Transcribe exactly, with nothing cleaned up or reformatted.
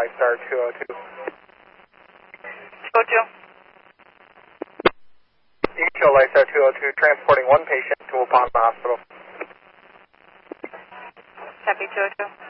Lifestar two oh two. two oh two. Echo Lifestar two oh two, transporting one patient to Waupun Hospital. Copy two oh two.